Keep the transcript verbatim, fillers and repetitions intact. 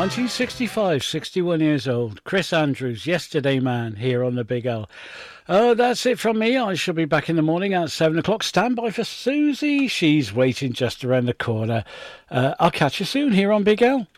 nineteen sixty-five, sixty-one years old. Chris Andrews, Yesterday Man, here on the Big L. Uh, that's it from me. I shall be back in the morning at seven o'clock. Stand by for Susie. She's waiting just around the corner. Uh, I'll catch you soon here on Big L.